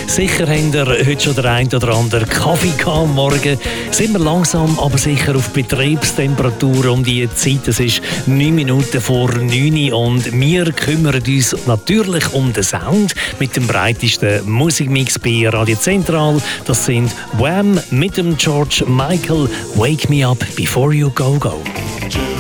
Sicher habt ihr heute schon den einen oder anderen Kaffee am Morgen. Sind wir langsam, aber sicher auf Betriebstemperatur um die Zeit. Es ist 9 Minuten vor 9 und wir kümmern uns natürlich um den Sound mit dem breitesten Musikmix bei Radio Zentral. Das sind Wham! Mit dem George Michael, Wake Me Up Before You Go Go.